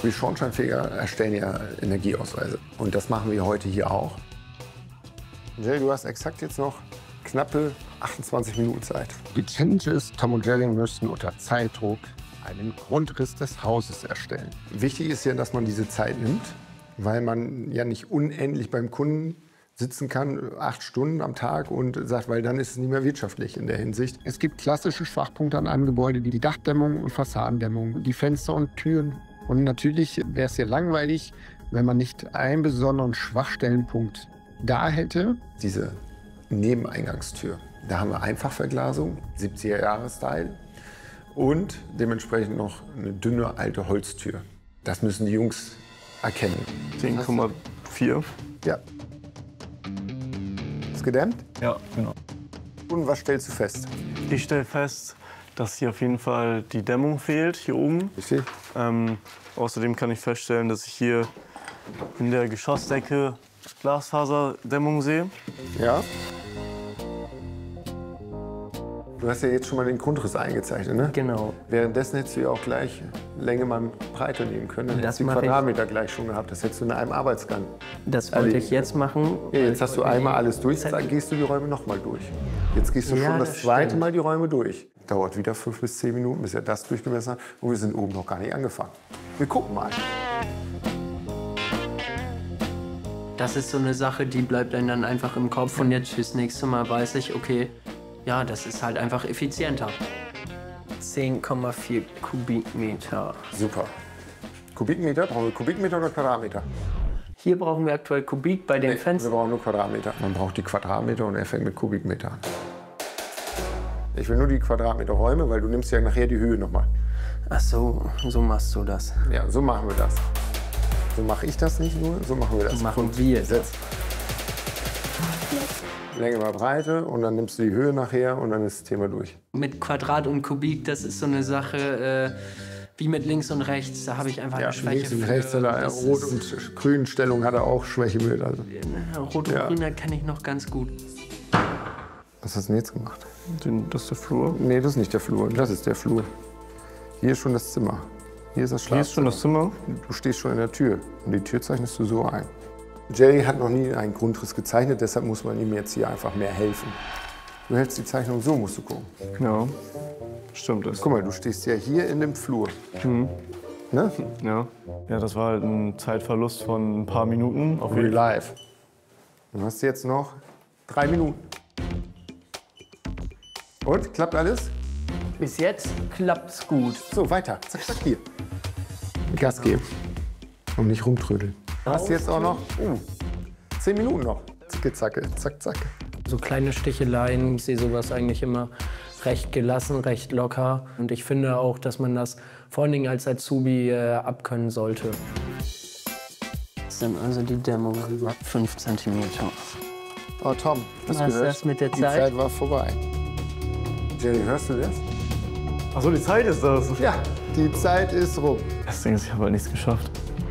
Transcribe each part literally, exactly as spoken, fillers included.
Wir Schornsteinfeger erstellen ja Energieausweise. Und das machen wir heute hier auch. Jerry, du hast exakt jetzt noch knappe achtundzwanzig Minuten Zeit. Die Challenges Tom und Jerry müssen unter Zeitdruck einen Grundriss des Hauses erstellen. Wichtig ist ja, dass man diese Zeit nimmt, weil man ja nicht unendlich beim Kunden sitzen kann, acht Stunden am Tag und sagt, weil dann ist es nicht mehr wirtschaftlich in der Hinsicht. Es gibt klassische Schwachpunkte an einem Gebäude, die Dachdämmung und Fassadendämmung, die Fenster und Türen. Und natürlich wäre es ja langweilig, wenn man nicht einen besonderen Schwachstellenpunkt da hätte. Diese Nebeneingangstür, da haben wir Einfachverglasung, siebziger-Jahre-Style und dementsprechend noch eine dünne alte Holztür. Das müssen die Jungs erkennen. zehn Komma vier. Ja. Ist gedämmt? Ja, genau. Und was stellst du fest? Ich stelle fest, dass hier auf jeden Fall die Dämmung fehlt, hier oben. Richtig. Ähm, außerdem kann ich feststellen, dass ich hier in der Geschossdecke Glasfaserdämmung sehe. Ja. Du hast ja jetzt schon mal den Grundriss eingezeichnet, ne? Genau. Währenddessen hättest du ja auch gleich Länge mal Breite nehmen können. Dann hättest du die Quadratmeter gleich schon gehabt. Das hättest du in einem Arbeitsgang. Das wollte ich jetzt machen. Ja, jetzt hast du einmal alles durch, dann gehst du die Räume noch mal durch. Jetzt gehst du ja, schon das, das zweite stimmt. Mal die Räume durch. Dauert wieder fünf bis zehn Minuten, bis er das durchgemessen hat. Und wir sind oben noch gar nicht angefangen. Wir gucken mal. Das ist so eine Sache, die bleibt einem dann einfach im Kopf. Und jetzt fürs nächste Mal weiß ich, okay, ja, das ist halt einfach effizienter. zehn Komma vier Kubikmeter. Super. Kubikmeter? Brauchen wir Kubikmeter oder Quadratmeter? Hier brauchen wir aktuell Kubik bei den nee, Fenstern. Wir brauchen nur Quadratmeter. Man braucht die Quadratmeter und er fängt mit Kubikmeter an. Ich will nur die Quadratmeter Räume, weil du nimmst ja nachher die Höhe nochmal. Ach so, so machst du das. Ja, so machen wir das. So mache ich das nicht nur, so machen wir das. So machen wir das. Länge mal Breite und dann nimmst du die Höhe nachher und dann ist das Thema durch. Mit Quadrat und Kubik, das ist so eine Sache äh, wie mit links und rechts. Da habe ich einfach ja, eine Schwäche links und für. rechts hat er Rot- und Grünstellung hat er auch Schwäche mit. Also. Rot und ja. Grün kann ich noch ganz gut. Was hast du denn jetzt gemacht? Den, das ist der Flur? Nee, das ist nicht der Flur. Das ist der Flur. Hier ist schon das Zimmer. Hier ist das Schlafzimmer. Hier ist schon das Zimmer? Du stehst schon in der Tür und die Tür zeichnest du so ein. Jerry hat noch nie einen Grundriss gezeichnet, deshalb muss man ihm jetzt hier einfach mehr helfen. Du hältst die Zeichnung so, musst du gucken. Ja, stimmt das. Guck mal, du stehst ja hier in dem Flur. Mhm. Ne? Ja. Ja, das war halt ein Zeitverlust von ein paar Minuten. Auf Real Life. Du hast jetzt noch drei Minuten. Und, klappt alles? Bis jetzt klappt's gut. So, weiter. Zack, zack, hier. Gas geben. Und nicht rumtrödeln. Du hast jetzt auch noch uh, zehn Minuten noch. Zacke, zacke, zack, zack. So kleine Sticheleien, ich sehe sowas eigentlich immer recht gelassen, recht locker. Und ich finde auch, dass man das vor allen Dingen als Azubi äh, abkönnen sollte. Das sind also die Dämmung über fünf Zentimeter. Oh, Tom, hast Was du gehört? ist das mit der die Zeit? Die Zeit war vorbei. Jerry, hörst du das? Ach so, die Zeit ist das? Ja, die Zeit ist rum. Das Ding ist, ich habe halt nichts geschafft.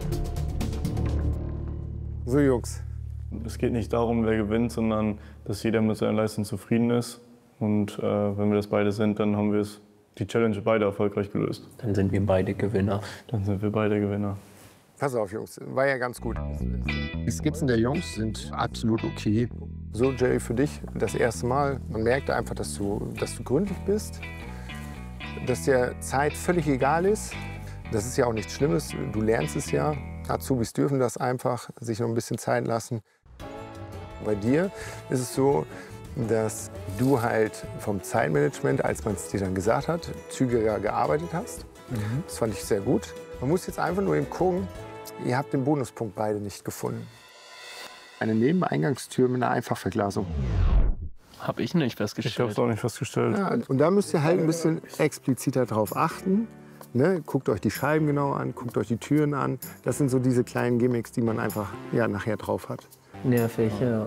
So, Jungs. Es geht nicht darum, wer gewinnt, sondern dass jeder mit seiner Leistung zufrieden ist. Und äh, wenn wir das beide sind, dann haben wir es, die Challenge beide erfolgreich gelöst. Dann sind wir beide Gewinner. Dann sind wir beide Gewinner. Pass auf, Jungs, war ja ganz gut. Die Skizzen der Jungs sind absolut okay. So, Jerry, für dich das erste Mal. Man merkt einfach, dass du, dass du gründlich bist, dass dir Zeit völlig egal ist. Das ist ja auch nichts Schlimmes, du lernst es ja. Azubis dürfen das einfach, sich noch ein bisschen Zeit lassen. Bei dir ist es so, dass du halt vom Zeitmanagement, als man es dir dann gesagt hat, zügiger gearbeitet hast. Mhm. Das fand ich sehr gut. Man muss jetzt einfach nur eben gucken, ihr habt den Bonuspunkt beide nicht gefunden. Eine Nebeneingangstür mit einer Einfachverglasung. Habe ich nicht festgestellt. Ich habe es auch nicht festgestellt. Ja, und da müsst ihr halt ein bisschen expliziter drauf achten. Ne? Guckt euch die Scheiben genau an, guckt euch die Türen an. Das sind so diese kleinen Gimmicks, die man einfach ja, nachher drauf hat. Nervig, ja.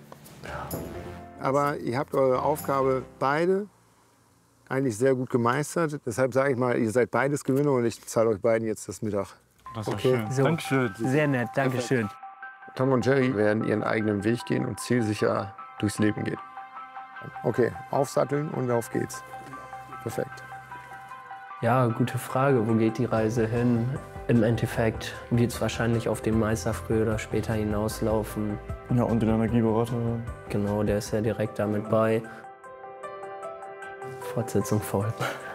Aber ihr habt eure Aufgabe beide eigentlich sehr gut gemeistert. Deshalb sage ich mal, ihr seid beides Gewinner und ich zahle euch beiden jetzt das Mittag. Das ist okay. schön. So. Dankeschön. Sehr nett, Dankeschön. Tom und Jerry werden ihren eigenen Weg gehen und zielsicher durchs Leben gehen. Okay, aufsatteln und auf geht's. Perfekt. Ja, gute Frage. Wo geht die Reise hin? Im Endeffekt wird es wahrscheinlich auf den Meister früher oder später hinauslaufen. Ja, und den Energieberater. Genau, der ist ja direkt damit bei. Fortsetzung folgt.